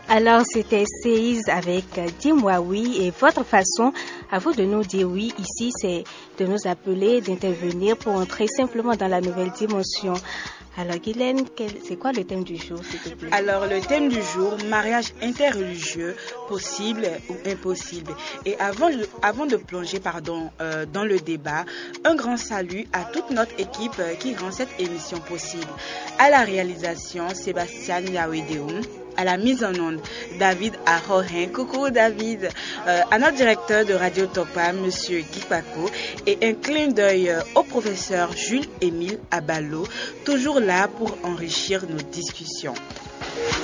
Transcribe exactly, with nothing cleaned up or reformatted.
Alors, c'était Séise avec Dis-moi oui et votre façon à vous de nous dire oui ici, c'est de nous appeler, d'intervenir pour entrer simplement dans la nouvelle dimension. Alors, Guylaine, c'est quoi le thème du jour, s'il te plaît? Alors, le thème du jour, mariage interreligieux, possible ou impossible. Et avant, avant de plonger pardon, euh, dans le débat, un grand salut à toute notre équipe qui rend cette émission possible. À la réalisation, Sébastien Yawedeoum. À la mise en onde, David Arohin. Coucou David. Euh, à notre directeur de Radio Topa, Monsieur Guy Paco. Et un clin d'œil au professeur Jules-Émile Abalo, toujours là pour enrichir nos discussions.